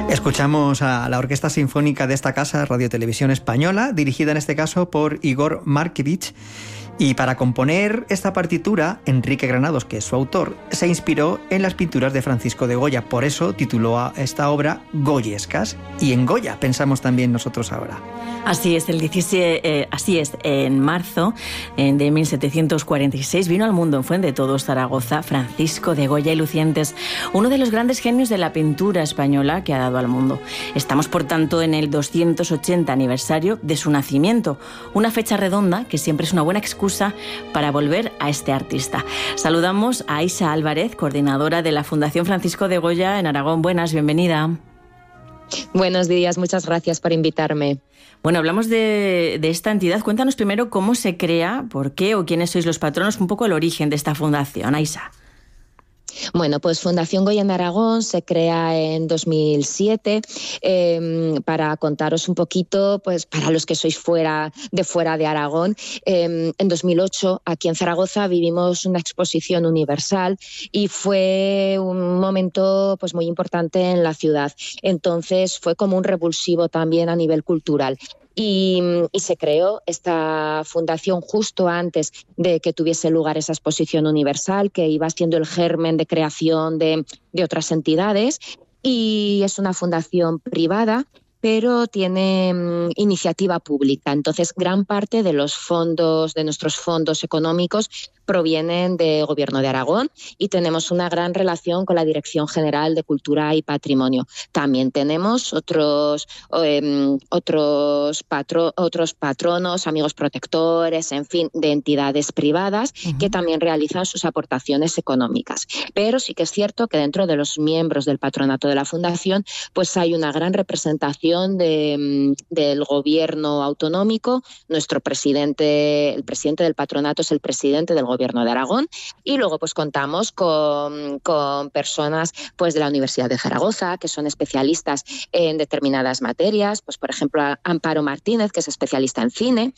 Escuchamos a la Orquesta Sinfónica de esta casa, Radio Televisión Española, dirigida en este caso por Igor Markevich. Y para componer esta partitura, Enrique Granados, que es su autor, se inspiró en las pinturas de Francisco de Goya. Por eso tituló a esta obra Goyescas. Y en Goya pensamos también nosotros ahora. Así es, en marzo de 1746 vino al mundo en Fuendetodos, Zaragoza, Francisco de Goya y Lucientes, uno de los grandes genios de la pintura española que ha dado al mundo. Estamos, por tanto, en el 280 aniversario de su nacimiento, una fecha redonda que siempre es una buena excusa para volver a este artista. Saludamos a Aisha Álvarez, coordinadora de la Fundación Francisco de Goya en Aragón. Buenas, bienvenida. Buenos días, muchas gracias por invitarme. Bueno, hablamos de esta entidad. Cuéntanos primero cómo se crea, por qué o quiénes sois los patronos, un poco el origen de esta fundación, Aisha. Bueno, pues Fundación Goya en Aragón se crea en 2007 para contaros un poquito, pues para los que sois fuera de Aragón. En 2008 aquí en Zaragoza vivimos una exposición universal y fue un momento pues muy importante en la ciudad. Entonces fue como un revulsivo también a nivel cultural. Y se creó esta fundación justo antes de que tuviese lugar esa exposición universal, que iba siendo el germen de creación de otras entidades, y es una fundación privada, pero tiene iniciativa pública. Entonces, gran parte de nuestros fondos económicos provienen del Gobierno de Aragón y tenemos una gran relación con la Dirección General de Cultura y Patrimonio. También tenemos otros patronos, amigos protectores, en fin, de entidades privadas que también realizan sus aportaciones económicas. Pero sí que es cierto que dentro de los miembros del patronato de la Fundación pues hay una gran representación del Gobierno autonómico. Nuestro presidente, el presidente del patronato es el presidente del Gobierno de Aragón, y luego pues contamos con personas pues de la Universidad de Zaragoza que son especialistas en determinadas materias, pues por ejemplo Amparo Martínez, que es especialista en cine,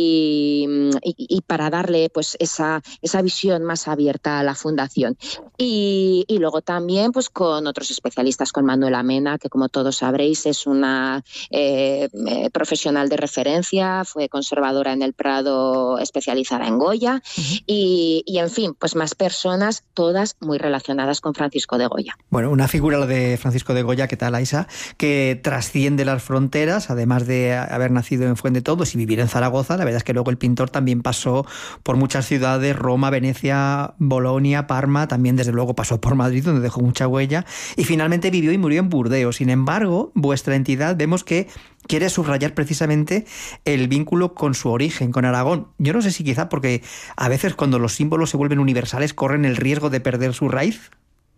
y para darle pues esa visión más abierta a la fundación. Y luego también pues con otros especialistas, con Manuela Mena, que como todos sabréis es una profesional de referencia, fue conservadora en el Prado, especializada en Goya, y en fin, pues más personas, todas muy relacionadas con Francisco de Goya. Bueno, una figura, la de Francisco de Goya, ¿qué tal, Aisha? Que trasciende las fronteras, además de haber nacido en Fuendetodos y vivir en Zaragoza. La verdad es que luego el pintor también pasó por muchas ciudades, Roma, Venecia, Bolonia, Parma, también desde luego pasó por Madrid, donde dejó mucha huella, y finalmente vivió y murió en Burdeos. Sin embargo, vuestra entidad vemos que quiere subrayar precisamente el vínculo con su origen, con Aragón. Yo no sé si quizá porque a veces cuando los símbolos se vuelven universales corren el riesgo de perder su raíz.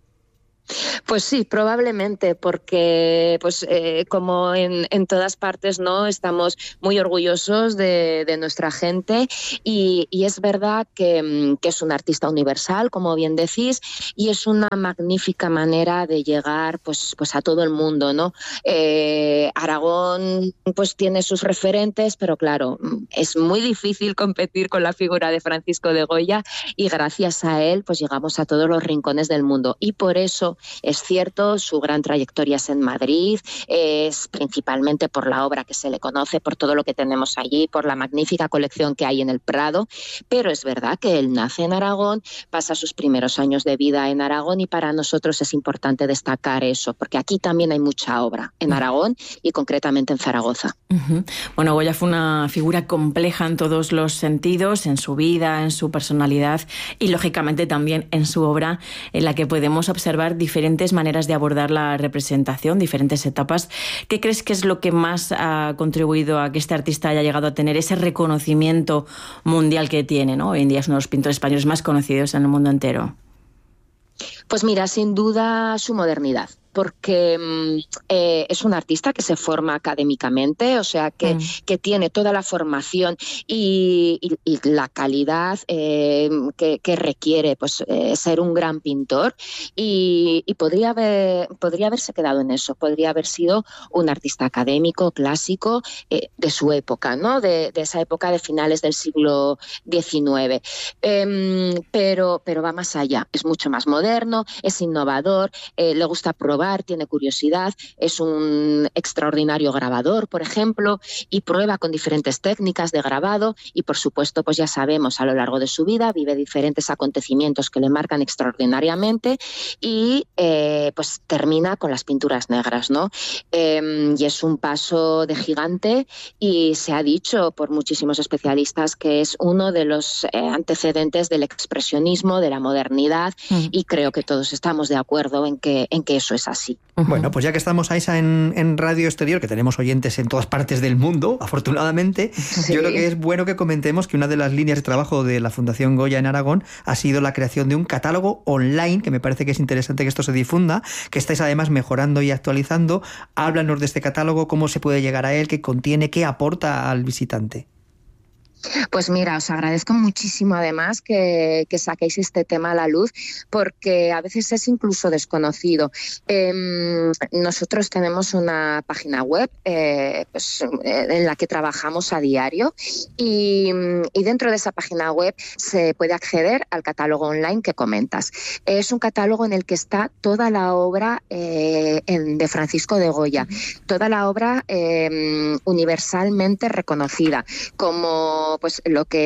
Pues sí, probablemente, porque pues como en todas partes, ¿no? Estamos muy orgullosos de nuestra gente y es verdad que es un artista universal, como bien decís, y es una magnífica manera de llegar pues a todo el mundo, ¿no? Aragón pues tiene sus referentes, pero claro, es muy difícil competir con la figura de Francisco de Goya, y gracias a él pues llegamos a todos los rincones del mundo, y por eso es cierto, su gran trayectoria es en Madrid, es principalmente por la obra que se le conoce, por todo lo que tenemos allí, por la magnífica colección que hay en el Prado, pero es verdad que él nace en Aragón, pasa sus primeros años de vida en Aragón, y para nosotros es importante destacar eso, porque aquí también hay mucha obra en Aragón y concretamente en Zaragoza. Bueno, Goya fue una figura compleja en todos los sentidos, en su vida, en su personalidad y lógicamente también en su obra, en la que podemos observar diferentes maneras de abordar la representación, diferentes etapas. ¿Qué crees que es lo que más ha contribuido a que este artista haya llegado a tener ese reconocimiento mundial que tiene, ¿no? Hoy en día es uno de los pintores españoles más conocidos en el mundo entero. Pues mira, sin duda su modernidad, porque es un artista que se forma académicamente, o sea, que tiene toda la formación y la calidad que requiere pues ser un gran pintor, y podría haberse quedado en eso, podría haber sido un artista académico, clásico, de su época, ¿no? De esa época de finales del siglo XIX. Pero va más allá, es mucho más moderno, entretenido, es innovador, le gusta probar, tiene curiosidad, es un extraordinario grabador, por ejemplo, y prueba con diferentes técnicas de grabado y, por supuesto, pues ya sabemos, a lo largo de su vida vive diferentes acontecimientos que le marcan extraordinariamente y pues termina con las pinturas negras, ¿no? Y es un paso de gigante y se ha dicho por muchísimos especialistas que es uno de los antecedentes del expresionismo, de la modernidad, y creo que todos estamos de acuerdo en que eso es así. Bueno, pues ya que estamos, Aisa, en Radio Exterior, que tenemos oyentes en todas partes del mundo, afortunadamente, sí, yo creo que es bueno que comentemos que una de las líneas de trabajo de la Fundación Goya en Aragón ha sido la creación de un catálogo online, que me parece que es interesante que esto se difunda, que estáis además mejorando y actualizando. Háblanos de este catálogo, cómo se puede llegar a él, qué contiene, qué aporta al visitante. Pues mira, os agradezco muchísimo además que saquéis este tema a la luz, porque a veces es incluso desconocido. Nosotros tenemos una página web en la que trabajamos a diario y dentro de esa página web se puede acceder al catálogo online que comentas. Es un catálogo en el que está toda la obra de Francisco de Goya, toda la obra universalmente reconocida, como pues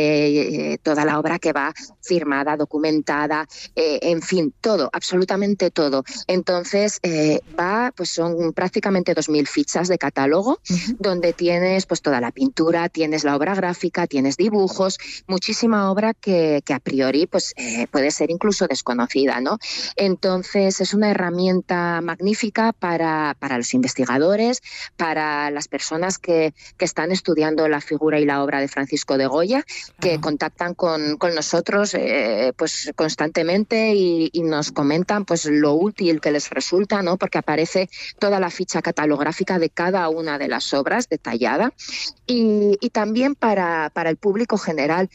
toda la obra que va firmada, documentada, en fin, todo, absolutamente todo. Entonces pues son prácticamente 2.000 fichas de catálogo, donde tienes pues toda la pintura, tienes la obra gráfica, tienes dibujos, muchísima obra que a priori pues puede ser incluso desconocida, ¿no? Entonces es una herramienta magnífica para los investigadores, para las personas que están estudiando la figura y la obra de Francisco de Goya, que contactan con nosotros pues constantemente y nos comentan pues lo útil que les resulta, ¿no? Porque aparece toda la ficha catalográfica de cada una de las obras detallada y también para el público general,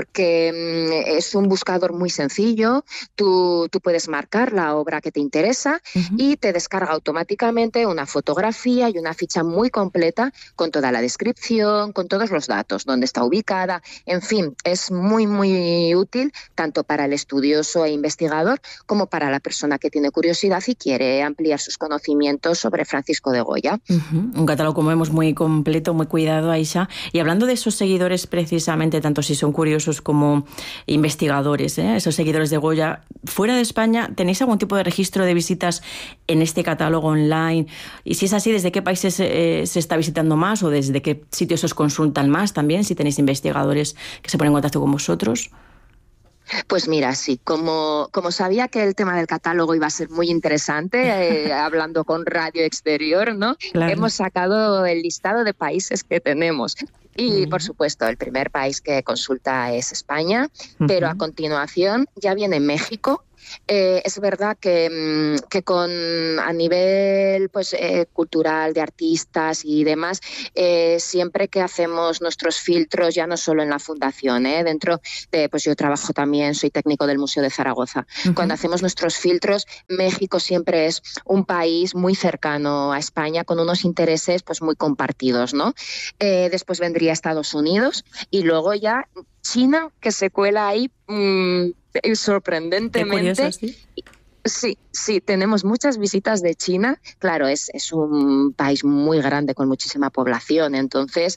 porque es un buscador muy sencillo. Tú puedes marcar la obra que te interesa y te descarga automáticamente una fotografía y una ficha muy completa con toda la descripción, con todos los datos, dónde está ubicada. En fin, es muy, muy útil tanto para el estudioso e investigador como para la persona que tiene curiosidad y quiere ampliar sus conocimientos sobre Francisco de Goya. Un catálogo, como vemos, muy completo, muy cuidado, Aisa. Y hablando de esos seguidores, precisamente, tanto si son curiosos como investigadores, esos seguidores de Goya, fuera de España, ¿tenéis algún tipo de registro de visitas en este catálogo online? Y si es así, ¿desde qué países se está visitando más o desde qué sitios os consultan más también, si tenéis investigadores que se ponen en contacto con vosotros? Pues mira, sí, como sabía que el tema del catálogo iba a ser muy interesante, hablando con Radio Exterior, ¿no? Claro. Hemos sacado el listado de países que tenemos. Y, por supuesto, el primer país que consulta es España, pero a continuación ya viene México. Es verdad que a nivel pues cultural, de artistas y demás, siempre que hacemos nuestros filtros, ya no solo en la fundación, dentro de, pues yo trabajo también, soy técnico del Museo de Zaragoza. Cuando hacemos nuestros filtros, México siempre es un país muy cercano a España, con unos intereses pues muy compartidos, ¿no? Después vendría Estados Unidos y luego ya China, que se cuela ahí sorprendentemente. Qué curioso, ¿sí? Sí, tenemos muchas visitas de China. Claro, es un país muy grande con muchísima población, entonces,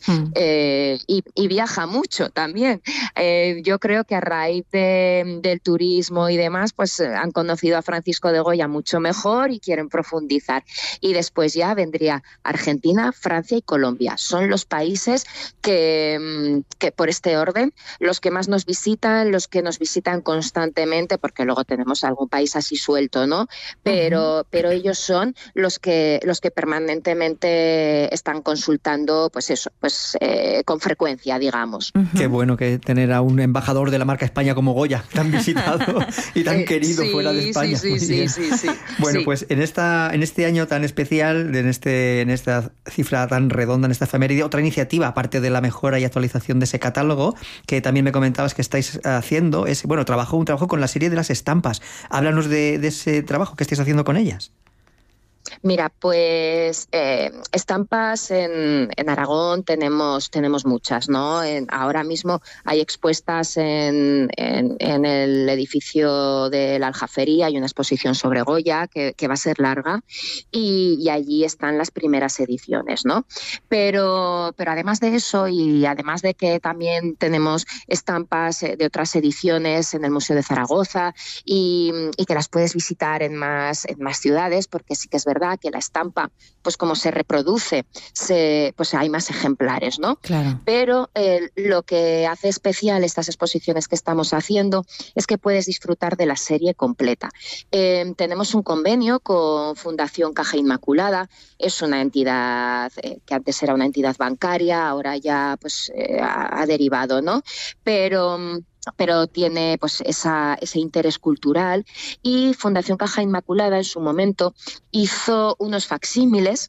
y viaja mucho también. Yo creo que a raíz del turismo y demás, pues han conocido a Francisco de Goya mucho mejor y quieren profundizar. Y después ya vendría Argentina, Francia y Colombia. Son los países que por este orden, los que más nos visitan, los que nos visitan constantemente, porque luego tenemos algún país así suelto, ¿no? Pero ellos son los que permanentemente están consultando, pues eso, pues con frecuencia, digamos. Qué bueno que tener a un embajador de la marca España como Goya, tan visitado y tan querido fuera de España. Sí. Bueno, pues en este año tan especial, en esta cifra tan redonda, en esta efeméride, otra iniciativa, aparte de la mejora y actualización de ese catálogo, que también me comentabas que estáis haciendo, es, bueno, un trabajo con la serie de las estampas. Háblanos de ese trabajo que estáis haciendo con ellas. Mira, pues estampas en Aragón tenemos muchas, ¿no? Ahora mismo hay expuestas en el edificio de la Aljafería, hay una exposición sobre Goya que va a ser larga y allí están las primeras ediciones, ¿no? Pero además de eso y además de que también tenemos estampas de otras ediciones en el Museo de Zaragoza y que las puedes visitar en más ciudades, porque sí que es verdad que la estampa, pues como se reproduce, pues hay más ejemplares, ¿no? Claro. Pero lo que hace especial estas exposiciones que estamos haciendo es que puedes disfrutar de la serie completa. Tenemos un convenio con Fundación Caja Inmaculada, es una entidad que antes era una entidad bancaria, ahora ya pues ha derivado, ¿no? Pero tiene pues ese interés cultural, y Fundación Caja Inmaculada en su momento hizo unos facsímiles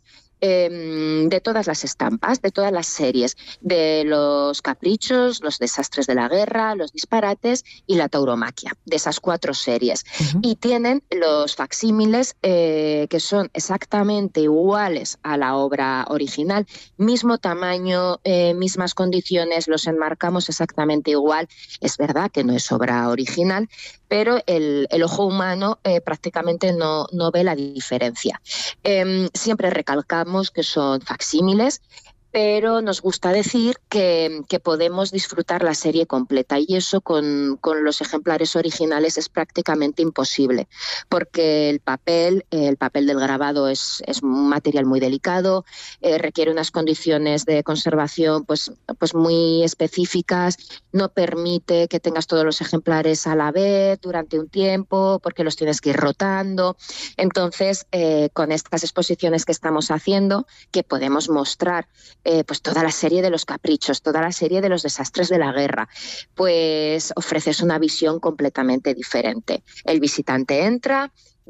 de todas las estampas, de todas las series, de los caprichos, los desastres de la guerra, los disparates y la tauromaquia, de esas 4 series. Uh-huh. Y tienen los facsímiles que son exactamente iguales a la obra original, mismo tamaño, mismas condiciones, los enmarcamos exactamente igual. Es verdad que no es obra original, pero el ojo humano prácticamente no ve la diferencia. Siempre recalcamos que son facsímiles, pero nos gusta decir que podemos disfrutar la serie completa, y eso con los ejemplares originales es prácticamente imposible, porque el papel del grabado es un material muy delicado, requiere unas condiciones de conservación pues muy específicas, no permite que tengas todos los ejemplares a la vez durante un tiempo, porque los tienes que ir rotando. Entonces, con estas exposiciones que estamos haciendo, que podemos mostrar pues toda la serie de los caprichos, toda la serie de los desastres de la guerra, pues ofreces una visión completamente diferente. El visitante entra,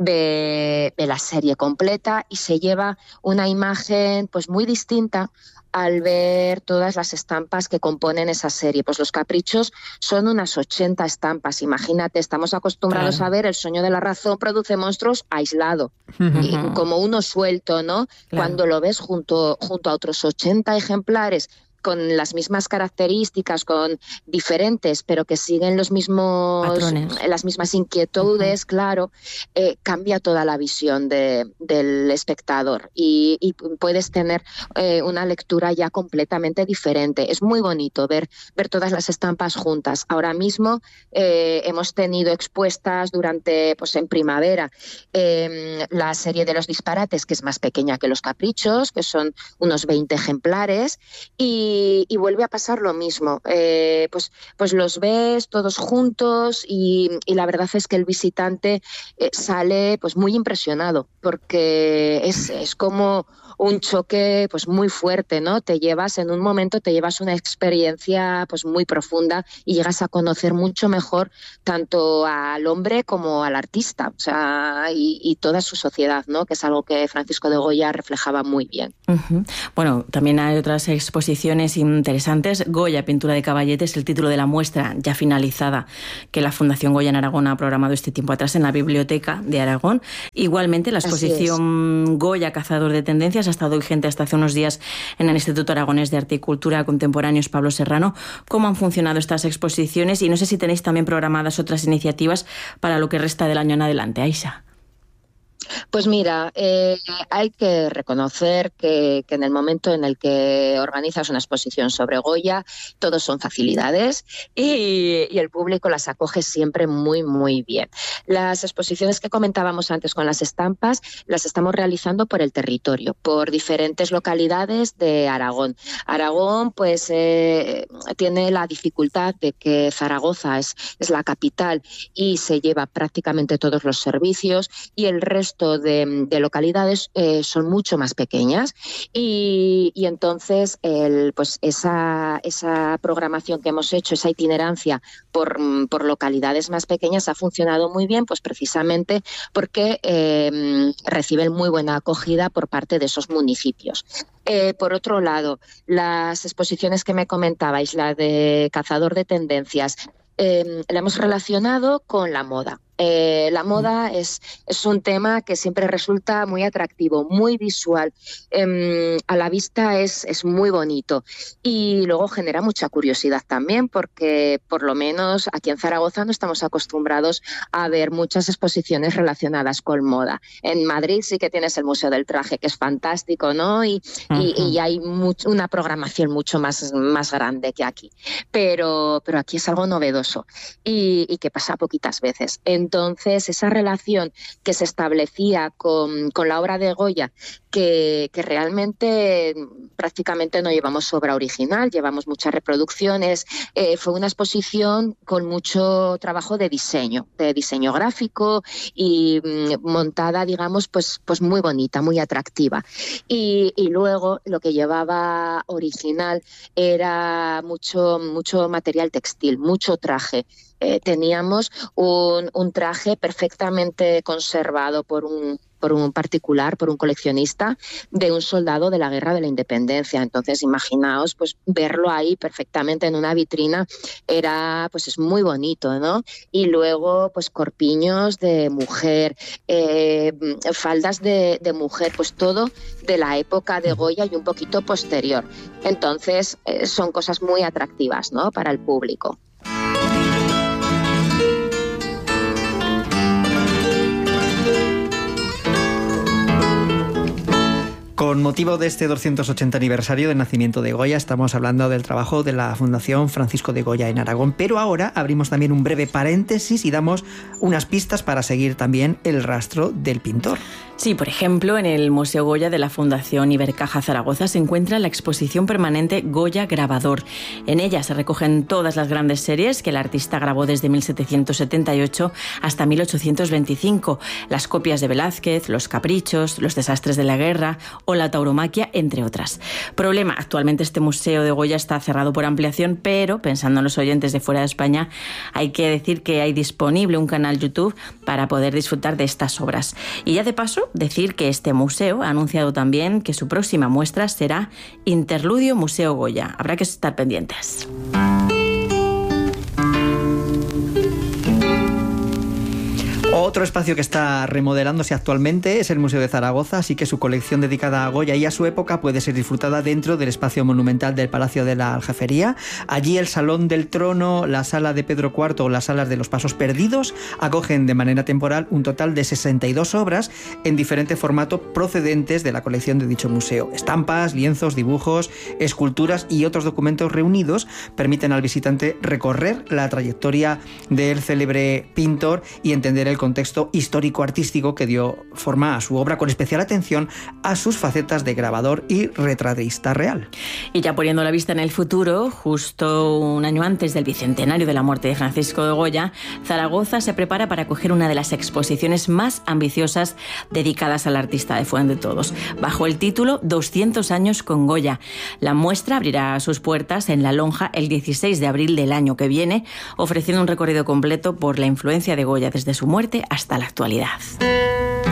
ve la serie completa y se lleva una imagen pues muy distinta al ver todas las estampas que componen esa serie. Pues los caprichos son unas 80 estampas. Imagínate, estamos acostumbrados a ver El sueño de la razón produce monstruos aislado, y como uno suelto, ¿no? Claro. Cuando lo ves junto a otros 80 ejemplares con las mismas características, con diferentes, pero que siguen los mismos patrones, las mismas inquietudes, claro, cambia toda la visión del espectador y puedes tener una lectura ya completamente diferente. Es muy bonito ver todas las estampas juntas. Ahora mismo hemos tenido expuestas durante, pues en primavera, la serie de los disparates, que es más pequeña que los caprichos, que son unos 20 ejemplares, y vuelve a pasar lo mismo. Pues los ves todos juntos y la verdad es que el visitante sale pues muy impresionado, porque es como un choque pues muy fuerte, ¿no? En un momento te llevas una experiencia pues muy profunda y llegas a conocer mucho mejor tanto al hombre como al artista, o sea, y toda su sociedad, ¿no? Que es algo que Francisco de Goya reflejaba muy bien. Uh-huh. Bueno, también hay otras exposiciones interesantes. Goya, pintura de Caballete, es el título de la muestra ya finalizada que la Fundación Goya en Aragón ha programado este tiempo atrás en la Biblioteca de Aragón. Igualmente, la exposición Goya, cazador de tendencias, ha estado vigente hasta hace unos días en el Instituto Aragonés de Arte y Cultura Contemporáneos Pablo Serrano. ¿Cómo han funcionado estas exposiciones? Y no sé si tenéis también programadas otras iniciativas para lo que resta del año en adelante, Aisha. Pues mira, hay que reconocer que en el momento en el que organizas una exposición sobre Goya, todos son facilidades y el público las acoge siempre muy, muy bien. Las exposiciones que comentábamos antes con las estampas las estamos realizando por el territorio, por diferentes localidades de Aragón. Aragón pues tiene la dificultad de que Zaragoza es la capital y se lleva prácticamente todos los servicios, y el resto de localidades son mucho más pequeñas, y entonces pues esa programación que hemos hecho, esa itinerancia por localidades más pequeñas ha funcionado muy bien, pues precisamente porque reciben muy buena acogida por parte de esos municipios. Por otro lado, las exposiciones que me comentabais, la de Cazador de Tendencias, la hemos relacionado con la moda. La moda es un tema que siempre resulta muy atractivo, muy visual. A la vista es muy bonito y luego genera mucha curiosidad también, porque por lo menos aquí en Zaragoza no estamos acostumbrados a ver muchas exposiciones relacionadas con moda. En Madrid sí que tienes el Museo del Traje, que es fantástico, ¿no? Y hay una programación mucho más grande que aquí. Pero aquí es algo novedoso y que pasa poquitas veces. Entonces, esa relación que se establecía con la obra de Goya, que realmente prácticamente no llevamos obra original, llevamos muchas reproducciones, fue una exposición con mucho trabajo de diseño gráfico y montada, digamos, pues muy bonita, muy atractiva. Y luego lo que llevaba original era mucho material textil, mucho traje. Teníamos un traje perfectamente conservado por un particular, por un coleccionista, de un soldado de la Guerra de la Independencia. Entonces, imaginaos, pues verlo ahí perfectamente en una vitrina es muy bonito, ¿no? Y luego, pues corpiños de mujer, faldas de mujer, pues todo de la época de Goya y un poquito posterior. Entonces, son cosas muy atractivas, ¿no?, para el público. Con motivo de este 280 aniversario del nacimiento de Goya, estamos hablando del trabajo de la Fundación Francisco de Goya en Aragón, pero ahora abrimos también un breve paréntesis y damos unas pistas para seguir también el rastro del pintor. Sí, por ejemplo, en el Museo Goya de la Fundación Ibercaja Zaragoza se encuentra la exposición permanente Goya Grabador. En ella se recogen todas las grandes series que el artista grabó desde 1778 hasta 1825, las copias de Velázquez, los caprichos, los desastres de la guerra o la tauromaquia, entre otras. Problema: actualmente este Museo de Goya está cerrado por ampliación, pero pensando en los oyentes de fuera de España, hay que decir que hay disponible un canal YouTube para poder disfrutar de estas obras. Y ya de paso, decir que este museo ha anunciado también que su próxima muestra será Interludio Museo Goya. Habrá que estar pendientes. Otro espacio que está remodelándose actualmente es el Museo de Zaragoza, así que su colección dedicada a Goya y a su época puede ser disfrutada dentro del espacio monumental del Palacio de la Aljafería. Allí el Salón del Trono, la Sala de Pedro IV o las Salas de los Pasos Perdidos acogen de manera temporal un total de 62 obras en diferente formato procedentes de la colección de dicho museo. Estampas, lienzos, dibujos, esculturas y otros documentos reunidos permiten al visitante recorrer la trayectoria del célebre pintor y entender el contexto histórico-artístico que dio forma a su obra, con especial atención a sus facetas de grabador y retratista real. Y ya poniendo la vista en el futuro, justo un año antes del bicentenario de la muerte de Francisco de Goya, Zaragoza se prepara para acoger una de las exposiciones más ambiciosas dedicadas al artista de Fuendetodos, bajo el título 200 años con Goya. La muestra abrirá sus puertas en La Lonja el 16 de abril del año que viene, ofreciendo un recorrido completo por la influencia de Goya desde su muerte hasta la actualidad.